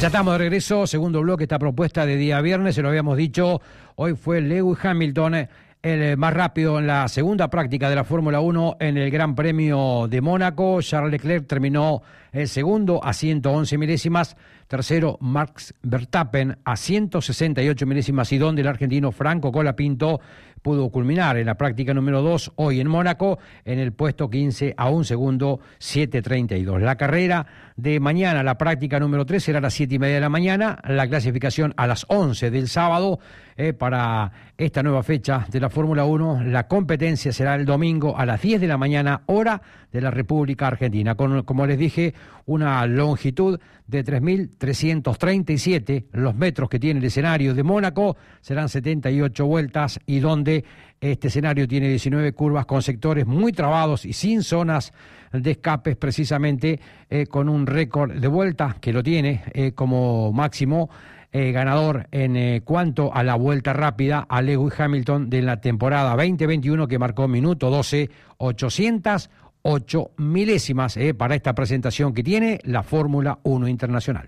Ya estamos de regreso, segundo bloque, esta propuesta de día viernes, se lo habíamos dicho, hoy fue Lewis Hamilton el más rápido en la segunda práctica de la Fórmula 1 en el Gran Premio de Mónaco. Charles Leclerc terminó el segundo a 111 milésimas, tercero Max Verstappen a 168 milésimas y donde el argentino Franco Colapinto pudo culminar en la práctica número 2 hoy en Mónaco en el puesto 15 a 1 segundo 7.32. La carrera de mañana, la práctica número 3 será a las 7:30 de la mañana, la clasificación a las 11 del sábado para esta nueva fecha de la Fórmula 1. La competencia será el domingo a las 10 de la mañana, hora de la República Argentina, con, como les dije, una longitud de 3.337 los metros que tiene el escenario de Mónaco, serán 78 vueltas y donde este escenario tiene 19 curvas con sectores muy trabados y sin zonas de escapes, precisamente con un récord de vueltas que lo tiene como máximo ganador en cuanto a la vuelta rápida a Lewis Hamilton de la temporada 2021, que marcó minuto 12, 808 milésimas para esta presentación que tiene la Fórmula 1 Internacional.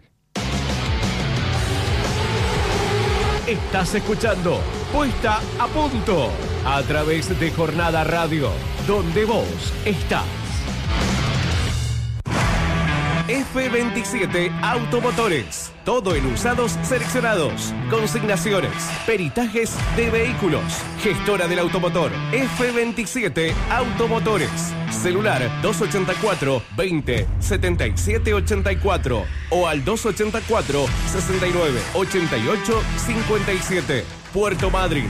Estás escuchando Puesta a Punto a través de Jornada Radio, donde vos estás. F27 Automotores. Todo en usados seleccionados, consignaciones, peritajes de vehículos. Gestora del automotor. F27 Automotores. Celular 284 20 77 84 o al 284 69 88 57. Puerto Madryn.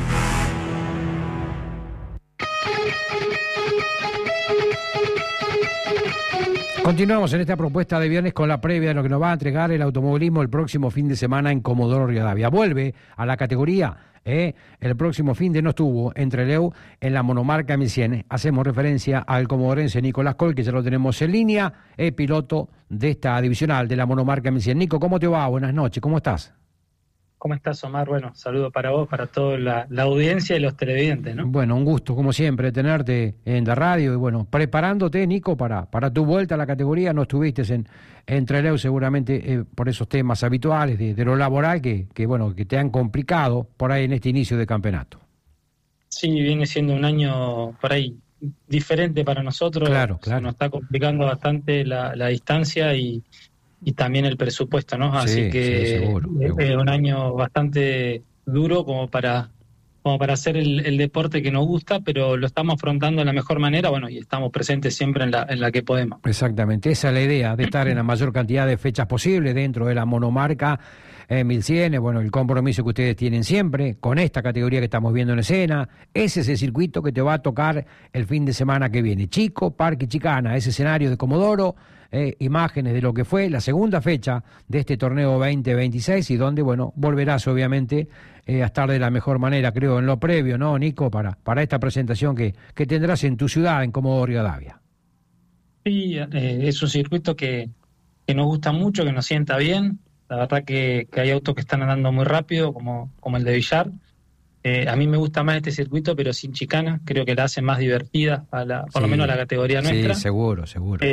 Continuamos en esta propuesta de viernes con la previa de lo que nos va a entregar el automovilismo el próximo fin de semana en Comodoro Rivadavia. Vuelve a la categoría, el próximo fin de no estuvo entre Leu en la monomarca 1100. Hacemos referencia al comodorense Nicolás Coll, que ya lo tenemos en línea, piloto de esta divisional de la monomarca 1100. Nico, ¿cómo te va? Buenas noches, ¿cómo estás? ¿Cómo estás, Omar? Bueno, saludo para vos, para toda la audiencia y los televidentes, ¿no? Bueno, un gusto, como siempre, tenerte en la radio y, bueno, preparándote, Nico, para tu vuelta a la categoría. No estuviste en Trelew seguramente por esos temas habituales de lo laboral que te han complicado por ahí en este inicio de campeonato. Sí, viene siendo un año por ahí diferente para nosotros. Claro. Se nos está complicando bastante la distancia y también el presupuesto, ¿no? Así que seguro. Es un año bastante duro como para hacer el deporte que nos gusta, pero lo estamos afrontando de la mejor manera, bueno, y estamos presentes siempre en la que podemos. Exactamente, esa es la idea, de estar en la mayor cantidad de fechas posible dentro de la monomarca 1100, bueno, el compromiso que ustedes tienen siempre con esta categoría que estamos viendo en escena. Ese es el circuito que te va a tocar el fin de semana que viene. Chico, Parque Chicana, ese escenario de Comodoro, imágenes de lo que fue la segunda fecha de este torneo 2026 y donde, bueno, volverás obviamente a estar de la mejor manera, creo, en lo previo, ¿no, Nico? Para esta presentación que tendrás en tu ciudad, en Comodoro Rivadavia. Sí, es un circuito que nos gusta mucho, que nos sienta bien. La verdad que hay autos que están andando muy rápido, como el de Villar. A mí me gusta más este circuito, pero sin chicana. Creo que la hace más divertida, por lo menos a la categoría nuestra. Sí, seguro.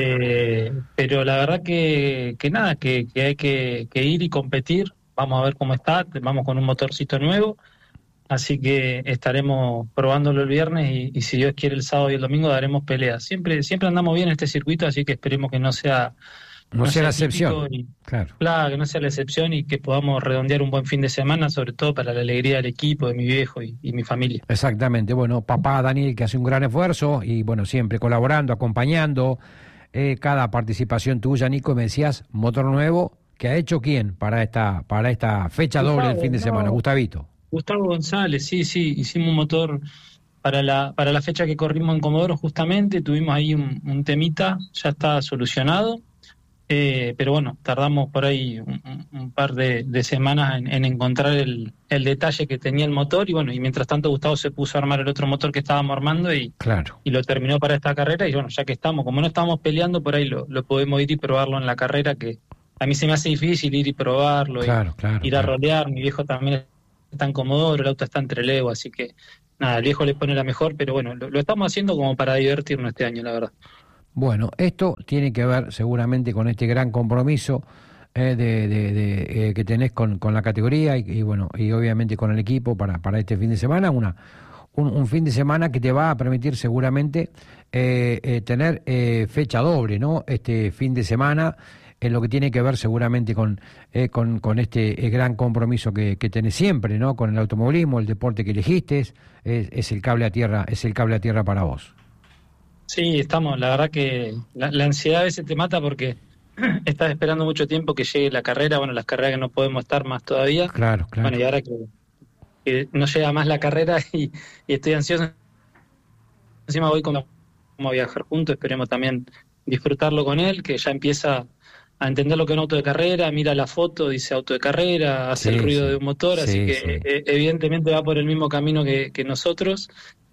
Pero la verdad que nada, que hay que ir y competir. Vamos a ver cómo está. Vamos con un motorcito nuevo. Así que estaremos probándolo el viernes y si Dios quiere el sábado y el domingo daremos pelea. Siempre andamos bien en este circuito, así que esperemos que no sea la excepción. Claro, que no sea la excepción y que podamos redondear un buen fin de semana, sobre todo para la alegría del equipo, de mi viejo y mi familia. Exactamente. Bueno, papá Daniel, que hace un gran esfuerzo y, bueno, siempre colaborando, acompañando cada participación tuya, Nico. Me decías, motor nuevo, ¿que ha hecho quién para esta fecha doble del fin de semana? Gustavito. Gustavo González, sí, hicimos un motor para la fecha que corrimos en Comodoro, justamente, tuvimos ahí un temita, ya está solucionado, pero bueno, tardamos por ahí un par de semanas en encontrar el detalle que tenía el motor, y bueno, y mientras tanto Gustavo se puso a armar el otro motor que estábamos armando y lo terminó para esta carrera, y bueno, ya que estamos, como no estamos peleando, por ahí lo podemos ir y probarlo en la carrera, que a mí se me hace difícil ir y probarlo, ir a rolear. Mi viejo también está en Comodoro, el auto está en Trelew, así que nada, el viejo le pone la mejor, pero bueno, lo estamos haciendo como para divertirnos este año, la verdad. Bueno, esto tiene que ver seguramente con este gran compromiso que tenés con la categoría y bueno, y obviamente con el equipo para este fin de semana, un fin de semana que te va a permitir seguramente tener fecha doble, ¿no? Este fin de semana, en lo que tiene que ver seguramente con este gran compromiso que tenés siempre, ¿no? Con el automovilismo, el deporte que elegiste, es el cable a tierra, para vos. Sí, estamos, la verdad que la ansiedad a veces te mata porque estás esperando mucho tiempo que llegue la carrera, bueno, las carreras que no podemos estar más todavía. Claro. Bueno, y ahora que no llega más la carrera y estoy ansioso, encima voy vamos a viajar juntos, esperemos también disfrutarlo con él, que ya empieza a entender lo que es un auto de carrera, mira la foto, dice auto de carrera, hace el ruido de un motor, así que evidentemente va por el mismo camino que nosotros.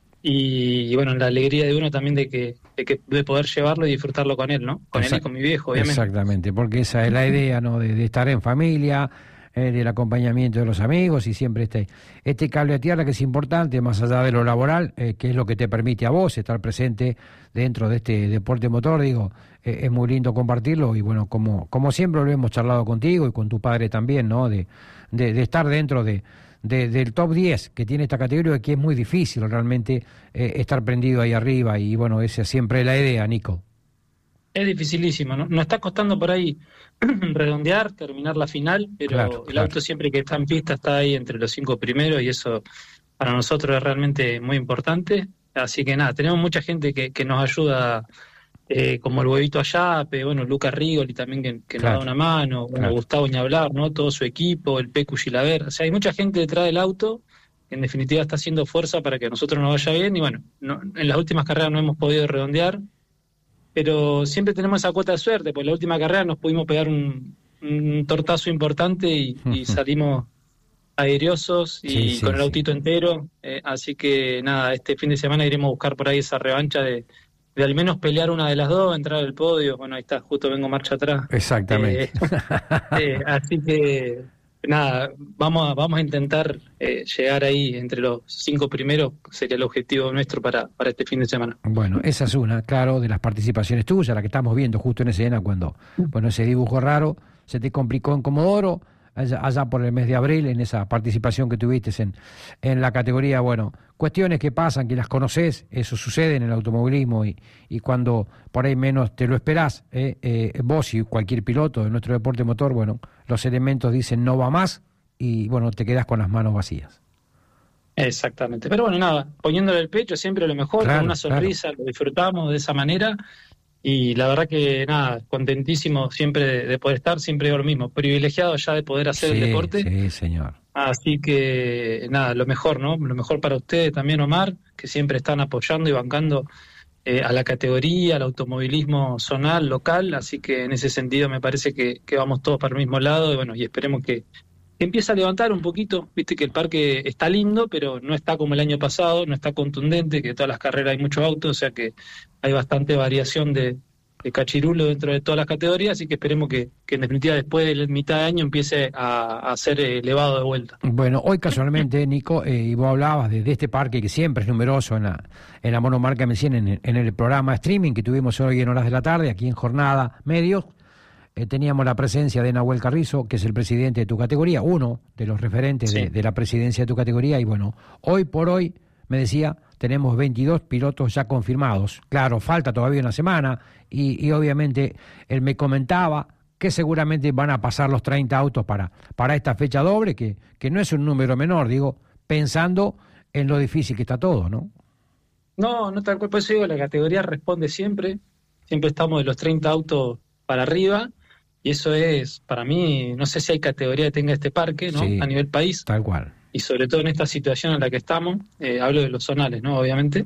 Y bueno, la alegría de uno también de poder llevarlo y disfrutarlo con él, ¿no? Con él y con mi viejo, obviamente. Exactamente, porque esa es la idea, ¿no? De estar en familia, del acompañamiento de los amigos y siempre este cable a tierra que es importante, más allá de lo laboral, que es lo que te permite a vos estar presente dentro de este deporte motor, digo, es muy lindo compartirlo y bueno, como siempre lo hemos charlado contigo y con tu padre también, ¿no? De estar dentro del top 10 que tiene esta categoría, que es muy difícil realmente estar prendido ahí arriba y bueno, esa es siempre la idea, Nico. Es dificilísimo, ¿no? Nos está costando por ahí redondear, terminar la final, pero claro. Auto siempre que está en pista está ahí entre los 5 primeros y eso para nosotros es realmente muy importante. Así que nada, tenemos mucha gente que nos ayuda, como el Huevito Ayape, bueno, Lucas Rigoli también que nos da una mano, bueno, Gustavo ni hablar, ¿no? Todo su equipo, el Pecu Gilaber, o sea, hay mucha gente detrás del auto que en definitiva está haciendo fuerza para que a nosotros nos vaya bien y bueno, en las últimas carreras no hemos podido redondear, pero siempre tenemos esa cuota de suerte, porque en la última carrera nos pudimos pegar un tortazo importante y salimos airiosos y con el autito entero, así que nada, este fin de semana iremos a buscar por ahí esa revancha de al menos pelear una de las dos, entrar al podio. Bueno, ahí está, justo vengo marcha atrás. Exactamente. Así que nada, vamos a intentar llegar ahí entre los 5 primeros, sería el objetivo nuestro para este fin de semana. Bueno, esa es una, claro, de las participaciones tuyas, la que estamos viendo justo en escena cuando, bueno, ese dibujo raro se te complicó en Comodoro, allá por el mes de abril, en esa participación que tuviste en la categoría, bueno, cuestiones que pasan, que las conoces, eso sucede en el automovilismo y cuando por ahí menos te lo esperás, vos y cualquier piloto de nuestro deporte motor, bueno, los elementos dicen no va más y bueno, te quedás con las manos vacías. Exactamente, pero bueno, nada, poniéndole el pecho siempre lo mejor, con una sonrisa, lo disfrutamos de esa manera. Y la verdad que nada, contentísimo siempre de poder estar, siempre digo lo mismo, privilegiado ya de poder hacer el deporte. Sí, señor. Así que nada, lo mejor, ¿no? Lo mejor para ustedes también, Omar, que siempre están apoyando y bancando a la categoría, al automovilismo zonal, local, así que en ese sentido me parece que vamos todos para el mismo lado y bueno, y esperemos que empiece a levantar un poquito, viste que el parque está lindo, pero no está como el año pasado, no está contundente, que todas las carreras hay muchos autos, o sea que hay bastante variación de cachirulo dentro de todas las categorías, así que esperemos que en definitiva después de la mitad de año empiece a ser elevado de vuelta. Bueno, hoy casualmente, Nico, y vos hablabas de este parque que siempre es numeroso en la monomarca M100, en el programa streaming que tuvimos hoy en horas de la tarde, aquí en Jornada Medios. Teníamos la presencia de Nahuel Carrizo, que es el presidente de tu categoría, uno de los referentes de la presidencia de tu categoría, y bueno, hoy por hoy, me decía, tenemos 22 pilotos ya confirmados. Claro, falta todavía una semana, y obviamente él me comentaba que seguramente van a pasar los 30 autos para esta fecha doble, que no es un número menor, digo, pensando en lo difícil que está todo, ¿no? No tal cual, por eso digo, la categoría responde siempre estamos de los 30 autos para arriba, y eso es, para mí, no sé si hay categoría que tenga este parque, ¿no? Sí, a nivel país. Tal cual. Y sobre todo en esta situación en la que estamos, hablo de los zonales, ¿no? Obviamente.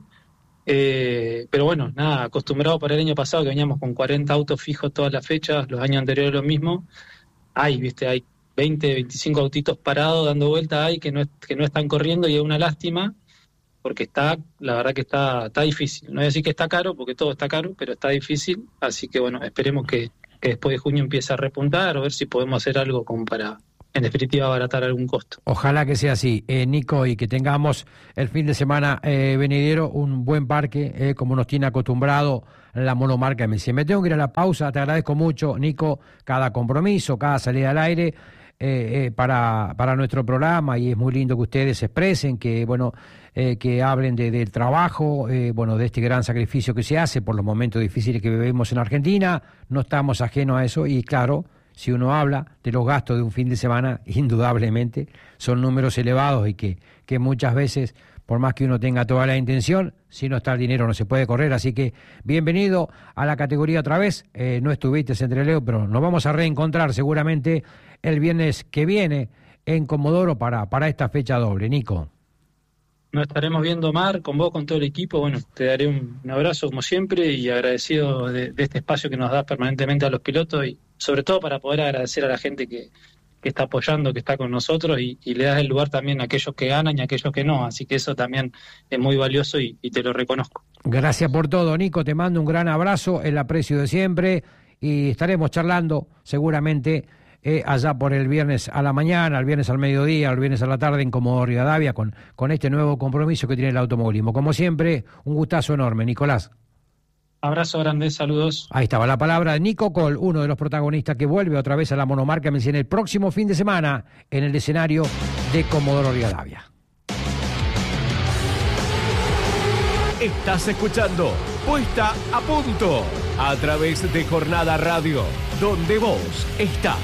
Pero bueno, nada, acostumbrado para el año pasado que veníamos con 40 autos fijos todas las fechas, los años anteriores lo mismo. Hay 20, 25 autitos parados dando vuelta, que no están corriendo y es una lástima porque la verdad que está difícil. No voy a decir que está caro, porque todo está caro, pero está difícil. Así que bueno, esperemos que después de junio empiece a repuntar, a ver si podemos hacer algo como para en definitiva abaratar algún costo. Ojalá que sea así, Nico, y que tengamos el fin de semana venidero un buen parque, como nos tiene acostumbrado la monomarca MC. Me tengo que ir a la pausa, te agradezco mucho, Nico, cada compromiso, cada salida al aire para nuestro programa, y es muy lindo que ustedes se expresen, que que hablen del trabajo, de este gran sacrificio que se hace por los momentos difíciles que vivimos en Argentina. No estamos ajenos a eso, y claro, si uno habla de los gastos de un fin de semana, indudablemente son números elevados, y que muchas veces, por más que uno tenga toda la intención, si no está el dinero no se puede correr. Así que bienvenido a la categoría otra vez. No estuviste entre Leo, pero nos vamos a reencontrar seguramente el viernes que viene en Comodoro para esta fecha doble. Nico. Nos estaremos viendo, Mar, con vos, con todo el equipo. Bueno, te daré un abrazo como siempre, y agradecido de este espacio que nos das permanentemente a los pilotos, y sobre todo para poder agradecer a la gente que está apoyando, que está con nosotros, y le das el lugar también a aquellos que ganan y a aquellos que no. Así que eso también es muy valioso, y te lo reconozco. Gracias por todo, Nico. Te mando un gran abrazo, el aprecio de siempre, y estaremos charlando seguramente allá por el viernes a la mañana, el viernes al mediodía, el viernes a la tarde en Comodoro Rivadavia, con este nuevo compromiso que tiene el automovilismo. Como siempre, un gustazo enorme, Nicolás. Abrazo grande, saludos. Ahí estaba la palabra de Nico Col, uno de los protagonistas que vuelve otra vez a la monomarca en el próximo fin de semana en el escenario de Comodoro Rivadavia. Estás escuchando Puesta a Punto a través de Jornada Radio, donde vos estás.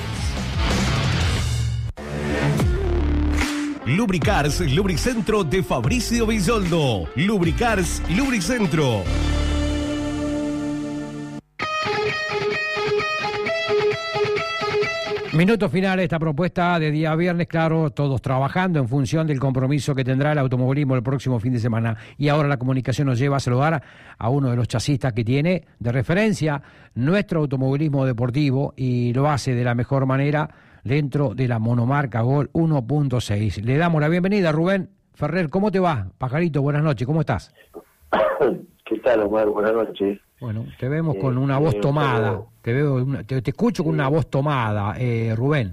Lubricars Lubricentro de Fabricio Villoldo. Lubricars Lubricentro. Minuto final de esta propuesta de día viernes, claro, todos trabajando en función del compromiso que tendrá el automovilismo el próximo fin de semana. Y ahora la comunicación nos lleva a saludar a uno de los chasistas que tiene de referencia nuestro automovilismo deportivo, y lo hace de la mejor manera dentro de la monomarca Gol 1.6. Le damos la bienvenida a Rubén Ferrer. ¿Cómo te va, pajarito? Buenas noches, ¿cómo estás? ¿Qué tal, Omar? Buenas noches. Bueno, te vemos con una voz tomada. Te escucho con una voz tomada, Rubén.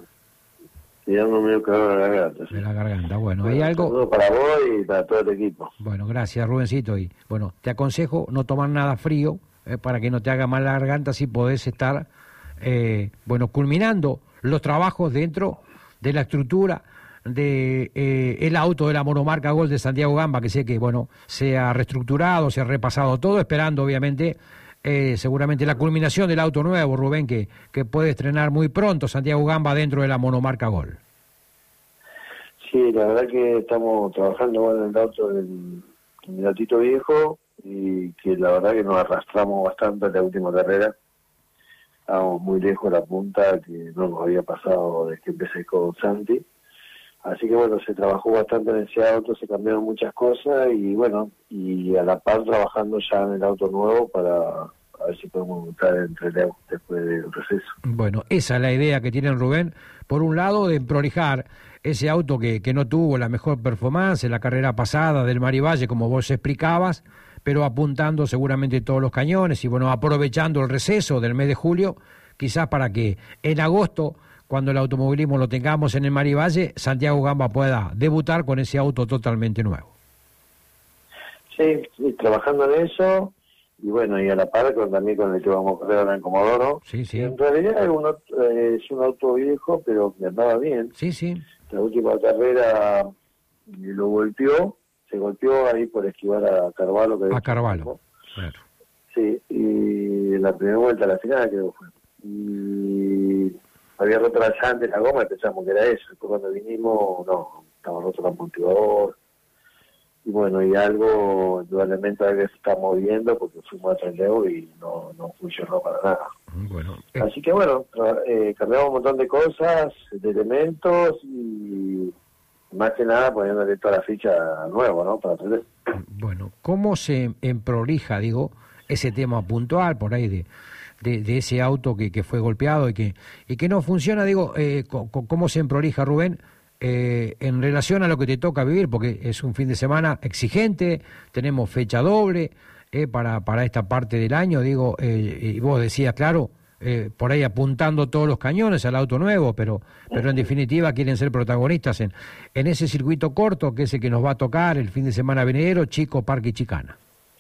Sí, ando medio calor de la garganta. Sí. De la garganta, bueno, hay algo. Saludo para vos y para todo el equipo. Bueno, gracias, Rubencito. Y bueno, te aconsejo no tomar nada frío para que no te haga mal la garganta, si podés estar, culminando los trabajos dentro de la estructura de el auto de la monomarca Gol de Santiago Gamba, que sé que se ha reestructurado, se ha repasado todo, esperando obviamente seguramente la culminación del auto nuevo, Rubén, que puede estrenar muy pronto Santiago Gamba dentro de la monomarca Gol. Sí, la verdad que estamos trabajando en el auto del autito viejo, y que la verdad que nos arrastramos bastante en la última carrera. Estábamos muy lejos de la punta, que no nos había pasado desde que empecé con Santi. Así que se trabajó bastante en ese auto, se cambiaron muchas cosas, y a la par trabajando ya en el auto nuevo para a ver si podemos montar entre Leo después del receso. Bueno, esa es la idea que tienen, Rubén, por un lado de prolijar ese auto que no tuvo la mejor performance en la carrera pasada del Marivalle, como vos explicabas, pero apuntando seguramente todos los cañones y aprovechando el receso del mes de julio, quizás para que en agosto, cuando el automovilismo lo tengamos en el Marivalle, Santiago Gamba pueda debutar con ese auto totalmente nuevo. Sí, trabajando en eso, y a la par también con el que vamos a correr ahora en Comodoro. Sí. En realidad es un auto viejo, pero que andaba bien. Sí. La última carrera se golpeó ahí por esquivar a Carvalho. A Carvalho, claro. Sí, y en la primera vuelta a la final creo que fue. Y había roto la llanta, la goma, y pensamos que era eso. Después cuando vinimos, no, estaba roto el amortiguador. Y algo, indudablemente, algo se está moviendo, porque fuimos a Trelew y no funcionó para nada. Bueno, así que cambiamos un montón de cosas, de elementos, y más que nada poniéndole toda la ficha nueva, ¿no? Para Trelew. Bueno, ¿cómo se emprolija, ese tema puntual por ahí de ese auto que fue golpeado y que no funciona, cómo se emprolija, Rubén, en relación a lo que te toca vivir, porque es un fin de semana exigente, tenemos fecha doble para esta parte del año, y vos decías, claro, por ahí apuntando todos los cañones al auto nuevo, pero en definitiva quieren ser protagonistas en ese circuito corto, que es el que nos va a tocar el fin de semana venidero, Chico, Parque y Chicana.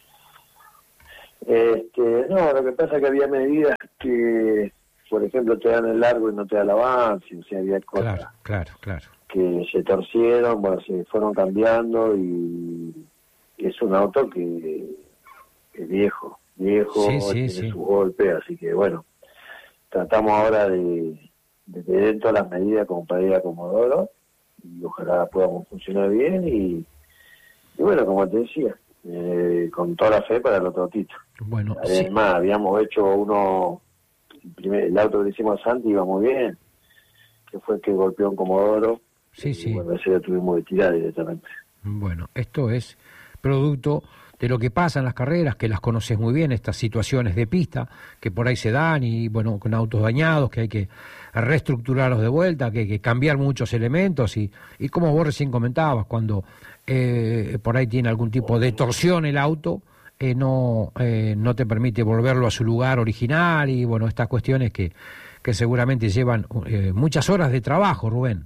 No, lo que pasa es que había medidas que, por ejemplo, te dan el largo y no te da el avance, o sea, había cosas Claro. que se torcieron, bueno, se fueron cambiando y es un auto que es viejo, tiene su golpe, así que bueno, tratamos ahora de tener todas las medidas como para ir a Comodoro y ojalá podamos funcionar bien y bueno, como te decía, con toda la fe para el otro título. Bueno, además habíamos hecho el auto que hicimos a Santi iba muy bien, que fue el que golpeó en Comodoro. Y bueno, ese lo tuvimos que tirar directamente. Bueno, esto es producto de lo que pasa en las carreras, que las conoces muy bien, estas situaciones de pista que por ahí se dan y bueno, con autos dañados que hay que reestructurarlos de vuelta, que hay que cambiar muchos elementos y como vos recién comentabas, cuando por ahí tiene algún tipo de torsión el auto, no te permite volverlo a su lugar original y bueno, estas cuestiones que seguramente llevan muchas horas de trabajo, Rubén.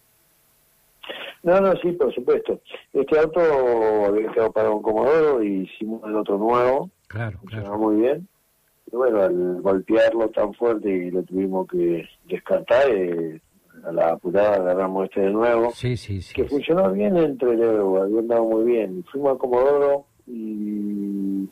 No, sí, por supuesto. Este auto había quedado para un Comodoro y hicimos el otro nuevo. Claro. Funcionó muy bien. Y bueno, al golpearlo tan fuerte y lo tuvimos que descartar, a la apurada agarramos este de nuevo. Sí. Que funcionó bien entre luego, había andado muy bien. Fuimos a Comodoro y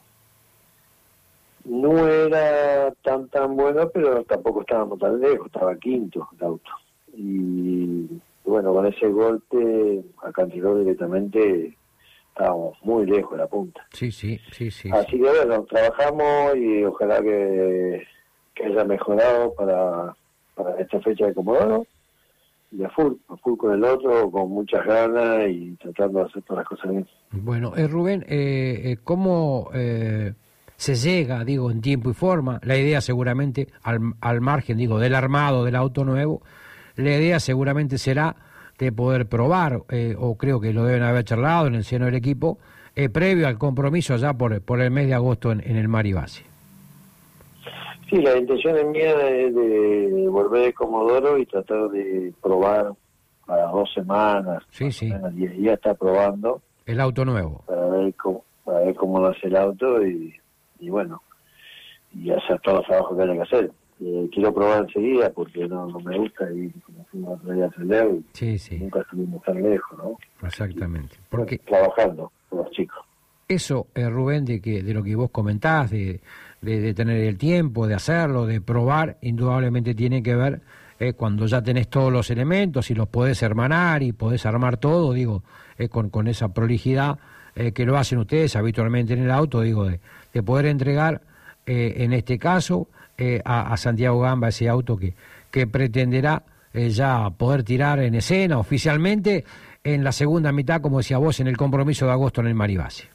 no era tan bueno, pero tampoco estábamos tan lejos, estaba quinto el auto. Y bueno, con ese golpe acá en Tirol directamente estábamos muy lejos de la punta. Sí. Así que bueno, trabajamos y ojalá que haya mejorado para esta fecha de Comodoro y a full con el otro, con muchas ganas y tratando de hacer todas las cosas bien. Bueno, Rubén, ¿cómo se llega, digo, en tiempo y forma? La idea seguramente, al margen, digo, del armado del auto nuevo, la idea seguramente será de poder probar, o creo que lo deben haber charlado en el seno del equipo, previo al compromiso allá por el mes de agosto en el Maribasi. Sí, la intención es mía de volver de Comodoro y tratar de probar para 2 semanas, más o menos 10 días está probando. El auto nuevo. Para ver cómo lo hace el auto y bueno, y hacer todos los trabajos que hay que hacer. Quiero probar enseguida porque no me gusta ir como fuimos otro día a Celeu y nunca estuvimos tan lejos, ¿no? Exactamente. Porque trabajando con los chicos. Eso, Rubén, de lo que vos comentás, de tener el tiempo, de hacerlo, de probar, indudablemente tiene que ver cuando ya tenés todos los elementos y los podés hermanar y podés armar todo, digo, con esa prolijidad que lo hacen ustedes habitualmente en el auto, digo, de poder entregar, en este caso, a Santiago Gamba ese auto que pretenderá ya poder tirar en escena oficialmente en la segunda mitad, como decía vos, en el compromiso de agosto en el Maribasi.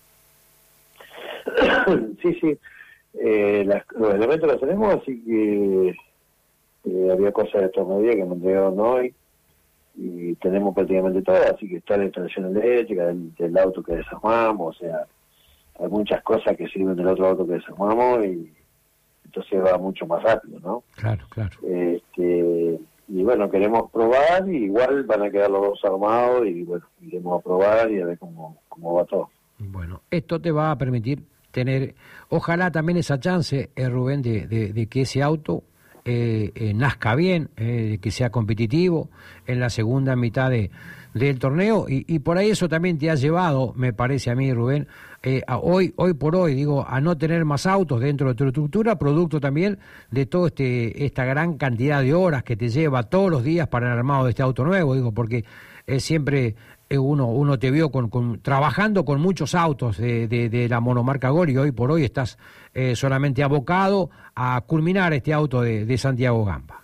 Sí. Los elementos los tenemos, así que había cosas de estos medios que me entregaron hoy y tenemos prácticamente todo, así que está la instalación eléctrica del auto que desarmamos, o sea, hay muchas cosas que sirven del otro auto que desarmamos y entonces va mucho más rápido, ¿no? Claro. Y bueno, queremos probar y igual van a quedar los dos armados y bueno, iremos a probar y a ver cómo va todo. Bueno, esto te va a permitir tener, ojalá también esa chance, Rubén, de que ese auto nazca bien, que sea competitivo en la segunda mitad del torneo y por ahí eso también te ha llevado, me parece a mí, Rubén, a hoy por hoy, digo, a no tener más autos dentro de tu estructura, producto también de todo esta gran cantidad de horas que te lleva todos los días para el armado de este auto nuevo, digo, porque siempre uno te vio trabajando con muchos autos de la monomarca Gol y hoy por hoy estás solamente abocado a culminar este auto de Santiago Gamba.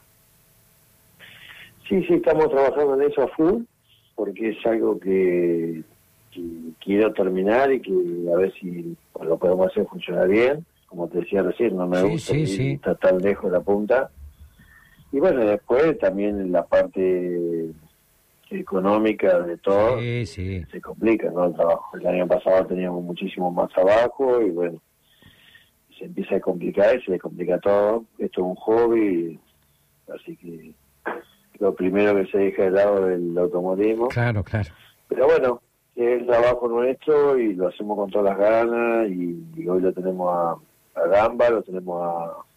Sí, estamos trabajando en eso a full, porque es algo que quiero terminar y que a ver si lo podemos hacer funcionar bien. Como te decía recién, no me gusta estar tan lejos de la punta. Y bueno, después también la parte económica de todo se complica, ¿no? El trabajo. El año pasado teníamos muchísimo más trabajo y bueno, se empieza a complicar y se le complica todo. Esto es un hobby, así que lo primero que se deja de lado es el automovilismo. Claro. Pero bueno, es el trabajo nuestro y lo hacemos con todas las ganas y hoy lo tenemos a Gamba, lo tenemos